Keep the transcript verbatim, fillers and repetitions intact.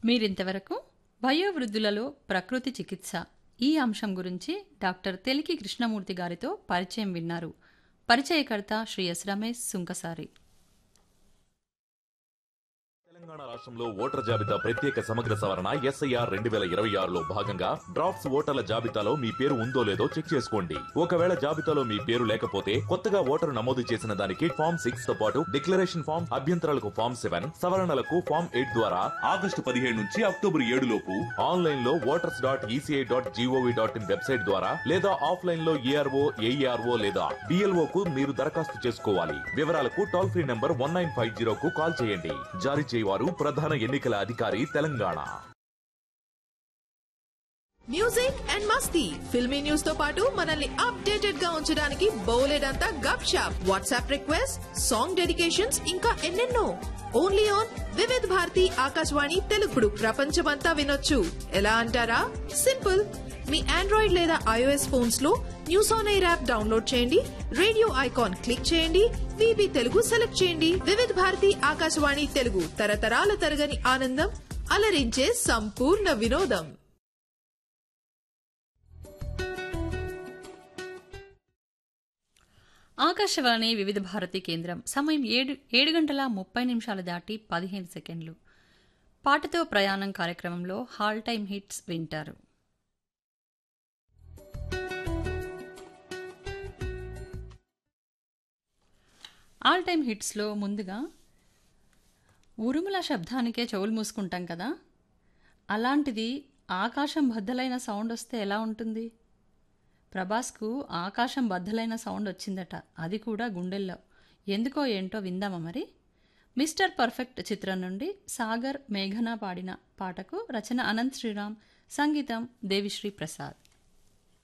మీరింతవరకు వయోవృద్ధులలో ప్రకృతి చికిత్స ఈ అంశం గురించి డాక్టర్ తెలికి కృష్ణమూర్తి గారితో పరిచయం విన్నారు. పరిచయకర్త శ్రీ ఎస్ రమేష్ సుంకసారి. తెలంగాణ రాష్ట్రంలో ఓటర్ జాబితా ప్రత్యేక సమగ్ర సవరణ ఎస్ఐఆర్ రెండు వేల ఇరవై ఆరులో భాగంగా డ్రాఫ్ట్స్ ఓటర్ల జాబితాలో మీ పేరు ఉందో లేదో చెక్ చేసుకోండి. ఒకవేళ జాబితాలో మీ పేరు లేకపోతే కొత్తగా ఓటరు నమోదు చేసిన దానికి ఫామ్ సిక్స్ తో పాటు డిక్లరేషన్ ఫామ్, అభ్యంతరాలకు ఫామ్ సెవెన్, సవరణలకు ఫామ్ ఎయిట్ ద్వారా ఆగస్టు పదిహేడు నుంచి అక్టోబర్ ఏడు లోపు ఆన్లైన్ లో voters dot ECI dot GOV dot in website ద్వారా లేదా ఆఫ్లైన్ లో ఏఆర్ఓ ఏఈఆర్ఓ లేదా బిఎల్ఓ కు మీరు దరఖాస్తు చేసుకోవాలి. వివరాలకు toll free number one nine five zero కు కాల్ చేయండి. జారీ చేయవారు ప్రధాన ఎన్నికల అధికారి Telangana. Music and Masti filmy news తో పాటు మనల్ని అప్డేటెడ్ గా ఉంచడానికి బోలెడంతా గప్ shop, WhatsApp request, song dedications, ఇంకా ఎన్నెన్నో. ఓన్లీ ఆన్ వివిధ్ భారతి ఆకాశవాణి తెలుగుడు ప్రపంచమంతా వినొచ్చు. ఎలా అంటారా? సింపుల్. మీ ఆండ్రాయిడ్ లేదా ఐఓఎస్ ఫోన్స్ లో news on air app download చేయండి, రేడియో ఐకాన్ క్లిక్ చేయండి, వీబీ తెలుగు సెలెక్ట్ చేయండి. వివిధ భారతి ఆకాశవాణి తెలుగు తరతరాల తరగని ఆనందం, అలరించే సంపూర్ణ వినోదం. ఆకాశవాణి వివిధ భారతి కేంద్రం. సమయం ఏడు ఏడు గంటల ముప్పై నిమిషాలు దాటి పదిహేను సెకండ్లు. పాటతో ప్రయాణం కార్యక్రమంలో హాల్ టైమ్ హిట్స్ వింటారు. ఆల్ టైమ్ హిట్స్లో ముందుగా ఉరుముల శబ్దానికే చెవులు మూసుకుంటాం కదా, అలాంటిది ఆకాశం బద్దలైన సౌండ్ వస్తే ఎలా ఉంటుంది? ప్రభాస్కు ఆకాశం బద్దలైన సౌండ్ వచ్చిందట, అది కూడా గుండెల్లో. ఎందుకో ఏంటో విందామా మరి. మిస్టర్ పర్ఫెక్ట్ చిత్రం నుండి సాగర్ మేఘన పాడిన పాటకు రచన అనంత్ శ్రీరామ్, సంగీతం దేవిశ్రీ ప్రసాద్.